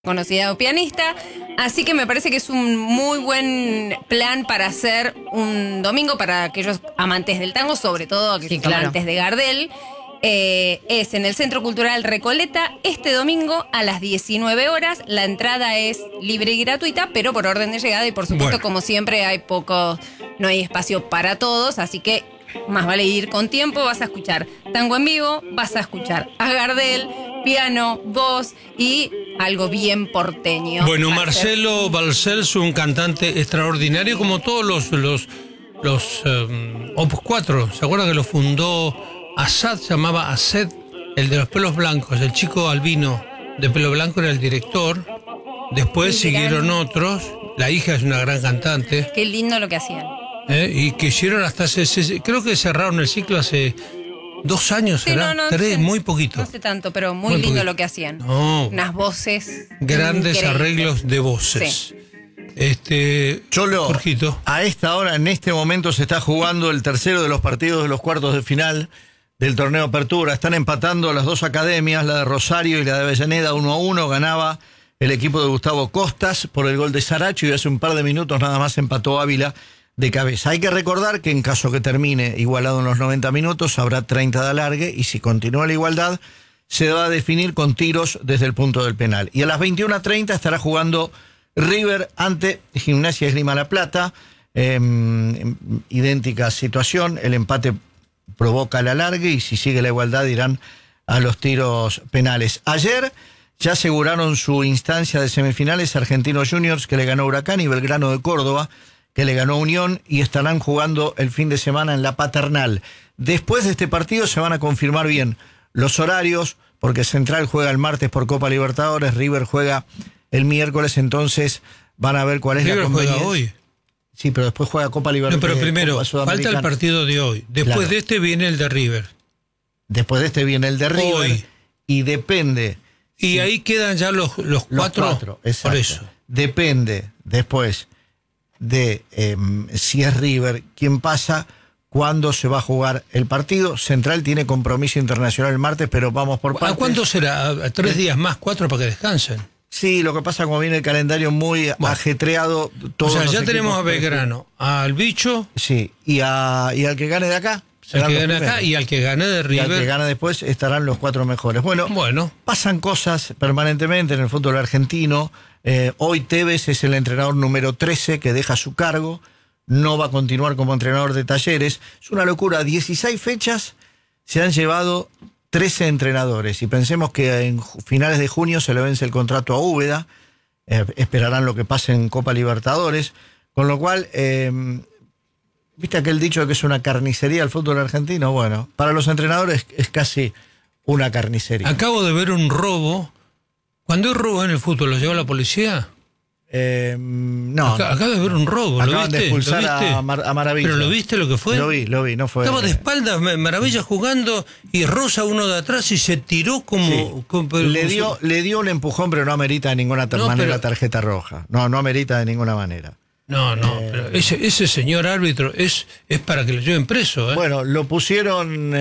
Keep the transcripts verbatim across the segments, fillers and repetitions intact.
conocida pianista, así que me parece que es un muy buen plan para hacer un domingo para aquellos amantes del tango, sobre todo aquellos sí, claro. amantes de Gardel. Eh, es en el Centro Cultural Recoleta este domingo a las diecinueve horas. La entrada es libre y gratuita, pero por orden de llegada y por supuesto, bueno. como siempre, hay poco, no hay espacio para todos, así que más vale ir con tiempo. Vas a escuchar tango en vivo, vas a escuchar a Gardel, piano, voz y algo bien porteño. Bueno, Marcelo Balcells, un cantante extraordinario, como todos los los, los um, Opus cuatro. ¿Se acuerdan que lo fundó Assad? Se llamaba Assad, el de los pelos blancos. El chico albino de pelo blanco era el director. Después sí, siguieron gran... otros. La hija es una gran cantante. Qué lindo lo que hacían. ¿Eh? Y que hicieron hasta hace, creo que cerraron el ciclo hace dos años, sí, ¿será? No, no, Tres, sé, muy poquito. No sé tanto, pero muy, muy lindo poquito. Lo que hacían. No. Unas voces grandes increíbles. Arreglos de voces. Sí. Este, Cholo, Jorgito. A esta hora, en este momento, se está jugando el tercero de los partidos de los cuartos de final del torneo Apertura. Están empatando las dos academias, la de Rosario y la de Avellaneda, uno a uno. Ganaba el equipo de Gustavo Costas por el gol de Saracho y hace un par de minutos nada más empató Ávila de cabeza. Hay que recordar que en caso que termine igualado en los noventa minutos habrá treinta de alargue y si continúa la igualdad se va a definir con tiros desde el punto del penal. Y a las veintiuna treinta estará jugando River ante Gimnasia Esgrima La Plata. Eh, idéntica situación, el empate provoca el alargue y si sigue la igualdad irán a los tiros penales. Ayer ya aseguraron su instancia de semifinales Argentinos Juniors, que le ganó Huracán, y Belgrano de Córdoba, que le ganó Unión, y estarán jugando el fin de semana en la Paternal. Después de este partido se van a confirmar bien los horarios, porque Central juega el martes por Copa Libertadores, River juega el miércoles, entonces van a ver cuál es River la conveniencia. Juega hoy. Sí, pero después juega Copa Libertadores. No, pero primero, falta el partido de hoy. Después claro. de este viene el de River. Después de este viene el de River. Hoy. Y depende. Y sí, ahí quedan ya los, los cuatro. Los cuatro, exacto. Por eso. Depende después de eh, si es River quién pasa, cuándo se va a jugar el partido. Central tiene compromiso internacional el martes, pero vamos por partes. ¿A cuánto será? ¿A tres días más, cuatro para que descansen? Sí, lo que pasa como viene el calendario muy bueno. ajetreado. Todos o sea, ya tenemos a prefieren. Belgrano, al Bicho. Sí, y, a, y al que gane de acá. El que gane acá y al que gane de River. Y al que gane después estarán los cuatro mejores. Bueno, bueno. pasan cosas permanentemente en el fútbol argentino. Eh, hoy Tevez es el entrenador número trece que deja su cargo. No va a continuar como entrenador de Talleres. Es una locura. dieciséis fechas se han llevado trece entrenadores. Y pensemos que en finales de junio se le vence el contrato a Úbeda. Eh, esperarán lo que pase en Copa Libertadores. Con lo cual, eh, ¿viste aquel dicho de que es una carnicería el fútbol argentino? Bueno, para los entrenadores es casi una carnicería. Acabo de ver un robo. ¿Cuándo hay robo en el fútbol? ¿Lo lleva la policía? Eh, no. Acá, acabo de ver un robo. ¿Lo Acaban viste? de expulsar ¿Lo viste? A, Mar, a Maravilla. ¿Pero lo viste lo que fue? Lo vi, lo vi, no fue. Estaba de espaldas Maravilla jugando y roza uno de atrás y se tiró como... Sí. como le, dio, como... le dio un empujón, pero no amerita de ninguna no, manera pero... tarjeta roja. No, no amerita de ninguna manera. No, no, eh... pero ese, ese señor árbitro es, es para que lo lleven preso. ¿eh? Bueno, lo pusieron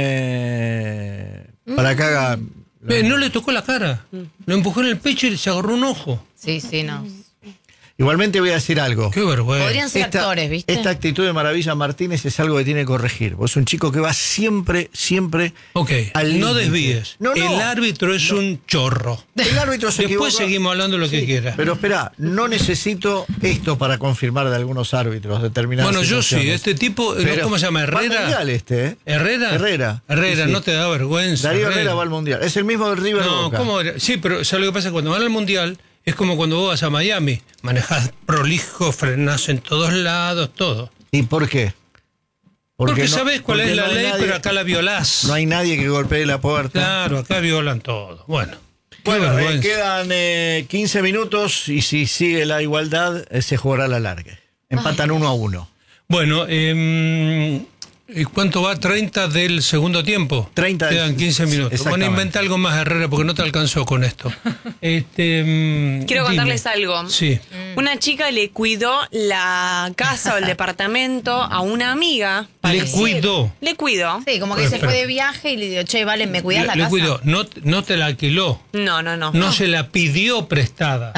eh, para que haga... Eh, no le tocó la cara. Lo empujó en el pecho y se agarró un ojo. Sí, sí, no. Igualmente voy a decir algo. Qué vergüenza. Podrían ser esta, actores, ¿viste? Esta actitud de Maravilla Martínez es algo que tiene que corregir. Vos es un chico que va siempre, siempre Ok, al no límite. desvíes. No, no. El árbitro es no. un chorro. El árbitro se Después equivocó. seguimos hablando lo que sí, quiera. Pero espera, no necesito esto para confirmar de algunos árbitros determinados. Bueno, yo sí. Este tipo, pero, ¿cómo se llama? ¿Herrera? Va al mundial este, ¿eh? ¿Herrera? Herrera. Herrera, sí, no te da vergüenza. Darío Herrera. Herrera va al mundial. Es el mismo del River No, Boca. ¿cómo era? Sí, pero ¿sabes lo que pasa? Cuando van al mundial es como cuando vos vas a Miami. Manejás prolijo, frenás en todos lados, todo. ¿Y por qué? Porque, porque no, sabés cuál porque es la no ley, nadie, pero acá la violás. No hay nadie que golpee la puerta. Claro, acá violan todo. Bueno. Bueno, eh, quedan eh, quince minutos y si sigue la igualdad eh, se jugará la larga. Empatan Ay. uno a uno. Bueno, eh, ¿cuánto va? ¿treinta del segundo tiempo? treinta. Quedan quince minutos. Bueno, inventa algo más, Herrera, porque no te alcanzó con esto. Este, Quiero dime. contarles algo. Sí. Mm. Una chica le cuidó la casa o el departamento a una amiga. Le parece. cuidó. Le cuidó. Sí, como que Pero, se pero- fue de viaje y le dijo, che, vale, ¿me cuidas Le, la le casa? cuidó. No, no te la alquiló. No, no, no. No se la pidió prestada.